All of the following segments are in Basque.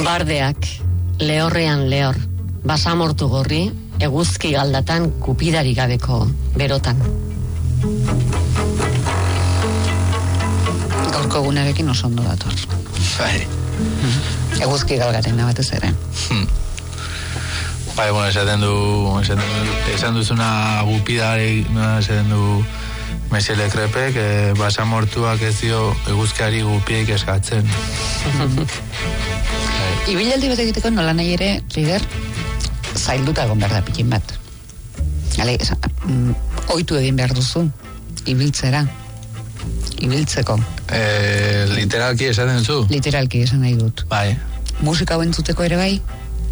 Bardeak, lehorrean lehor, basamortu gorri, eguzki galdatan kupidari gabeko berotan. Gaurko egunarekin oso ondo dator. Bai. Eguzki galgarena batez ere. Bai, bueno, esan duzuna gupidari, esan du Mesele Krepek, basamortuak ez dio eguzkiari gupiek eskatzen. Ibilaldi bat egiteko nola nahi ere, Riger, zailduta egon behar da pikin bat. Oitu egin behar duzu, ibiltzeko. Literalki esaten zu? Literalki esan nahi dut. Bai. Musika hau entzuteko ere bai?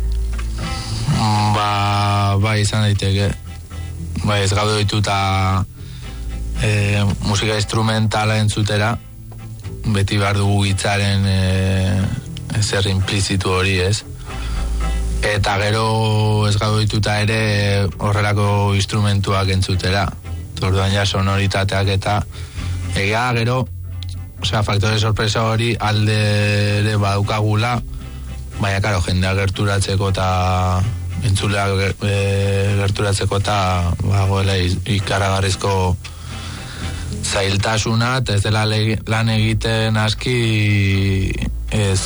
Bai, izan daiteke. Bai, ez gaude dituta musika instrumentala entzutera, beti behar dugu hitzaren zer implizitu hori, ez? Eta gero ez gaude dituta ere horrelako instrumentuak entzutera. Orduan ja sonoritateak eta egia gero, faktore sorpresa hori alde ere badukagula, baina karo, jendea gerturatzeko eta entzuleak gerturatzeko eta bagoela ikaragarrizko zailtasuna, eta ez dela lan egiten aski ez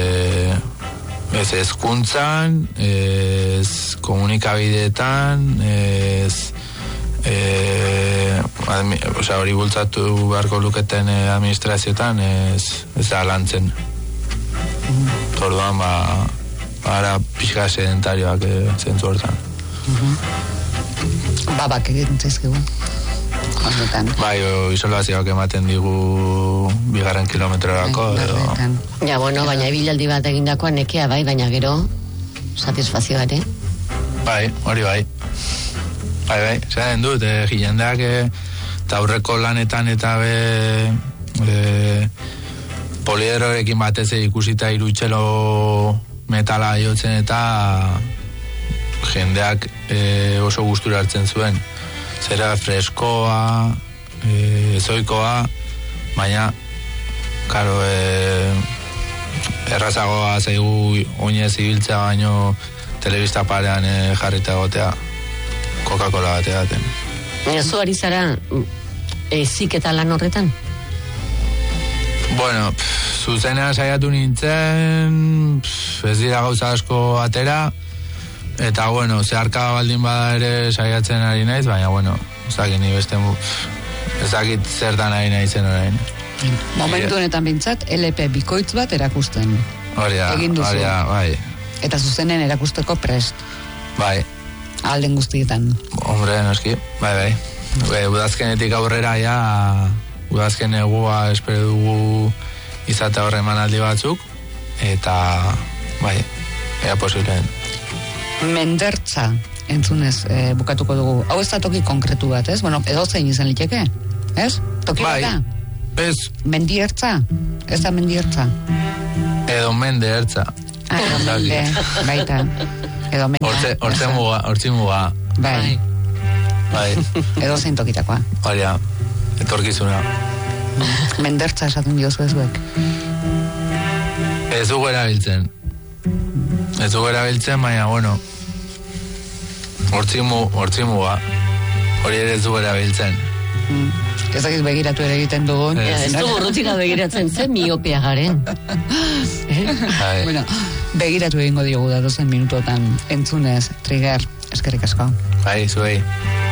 hezkuntzan, ez komunikabideetan, ez hori bultzatu beharko luketen administrazioetan ez da lantzen. Orduan ara pixka sedentarioak zentzu hortan. Babak egiten zaizkigu. Bai, isolazioak ematen digu 2 kilometrorako. Ja, bueno, baina ibilaldi bat egindakoa nekea bai, baina gero satisfazioa ere. Bai, hori bai. Bai, zaten dut, jendeak eta aurreko lanetan eta poliedrorekin batez ikusita irutxelo metala jotzen eta jendeak oso gustura hartzen zuen. Zera freskoa, ezoikoa, baina, karo, errazagoa zaigu oinez ibiltzea baino telebista parean jarrita egotea, Coca-Cola bateaten. Zu ari zara ezik eta lan horretan? Bueno, zuzenean saiatu nintzen, ez dira gauza asko atera, eta, bueno, zeharka baldin bada ere saiatzen ari naiz, baina, bueno, ez dakit zertan ari naizen orain. Momentu honetan bintzat, LP bikoitz bat erakusten. Hori da, bai. Eta zuzenen erakusteko prest. Bai. Alden guztietan. Hombre, noski, bai. Udazkenetik aurrera, udazken egua espero dugu izate horre emanaldi batzuk, eta, bai, ea posibleen. Mendertza entzunez bukatuko dugu. Hau ez da toki konkretu bat, ez? Bueno, edo zein izan liteke, ez? Toki bat da? Ez. Mendiertza? Ez da mendiertza? Edo mendeertza. Edo mende, baita. Edo mende. Hortzi muga. Bai. Edo zein tokitakoa. Baina, etorkizuna. Mendertza esaten diozu ezuek. Ez dugu erabiltzen. Baina, bueno, hortzi muga. Hori ere ez dugu erabiltzen. Ez dakit begiratu ere egiten dugun. Ez dugu rutina begiratzen zen miopia garen. Bueno, begiratu egingo diogu da 12 minutotan entzunez, Trigger, eskerrik asko. Bai, zuei.